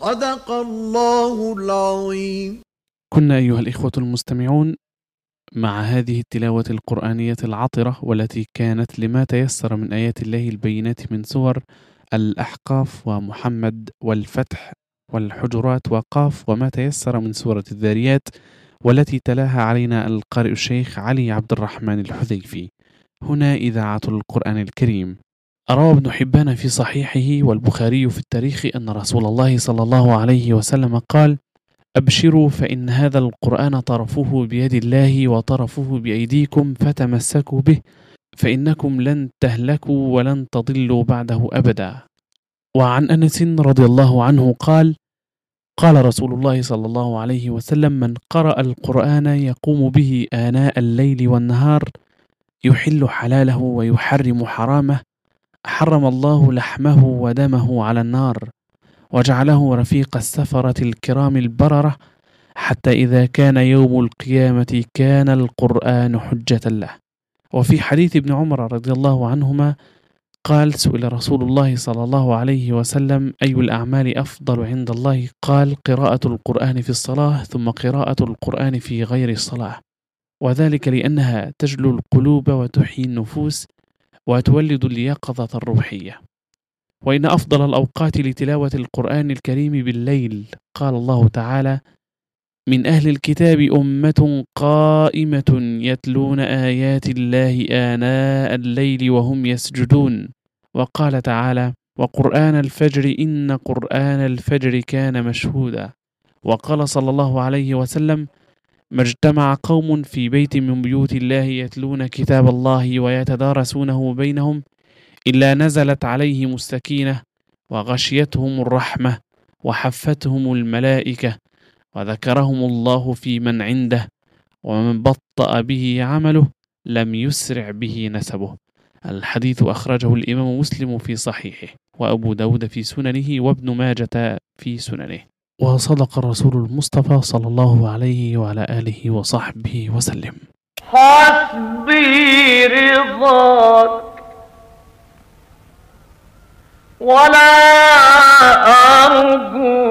صدق الله العظيم. كنا أيها الإخوة المستمعون مع هذه التلاوة القرآنية العطرة، والتي كانت لما تيسر من آيات الله البينات من سور الأحقاف ومحمد والفتح والحجرات وقاف، وما تيسر من سورة الذاريات، والتي تلاها علينا القارئ الشيخ علي عبد الرحمن الحذيفي. هنا إذاعة القرآن الكريم. روى ابن حبان في صحيحه والبخاري في التاريخ أن رسول الله صلى الله عليه وسلم قال: أبشروا فإن هذا القرآن طرفه بيد الله وطرفه بأيديكم، فتمسكوا به فإنكم لن تهلكوا ولن تضلوا بعده أبدا. وعن أنس رضي الله عنه قال: قال رسول الله صلى الله عليه وسلم: من قرأ القرآن يقوم به آناء الليل والنهار يحل حلاله ويحرم حرامه، حرم الله لحمه ودمه على النار، وجعله رفيق السفرة الكرام البررة، حتى إذا كان يوم القيامة كان القرآن حجة له. وفي حديث ابن عمر رضي الله عنهما قال: سئل رسول الله صلى الله عليه وسلم: أي الأعمال أفضل عند الله؟ قال: قراءة القرآن في الصلاة، ثم قراءة القرآن في غير الصلاة، وذلك لأنها تجلو القلوب وتحيي النفوس وتولد اليقظة الروحية. وإن أفضل الأوقات لتلاوة القرآن الكريم بالليل. قال الله تعالى: من أهل الكتاب أمة قائمة يتلون آيات الله آناء الليل وهم يسجدون. وقال تعالى: وقرآن الفجر إن قرآن الفجر كان مشهودا. وقال صلى الله عليه وسلم: ما اجتمع قوم في بيت من بيوت الله يتلون كتاب الله ويتدارسونه بينهم إلا نزلت عليهم السكينة وغشيتهم الرحمة وحفتهم الملائكة وذكرهم الله في من عنده، ومن بطأ به عمله لم يسرع به نسبه. الحديث أخرجه الإمام مسلم في صحيحه، وأبو داود في سننه، وابن ماجة في سننه. وصدق الرسول المصطفى صلى الله عليه وعلى آله وصحبه وسلم. حسبي رضاك ولا أرجو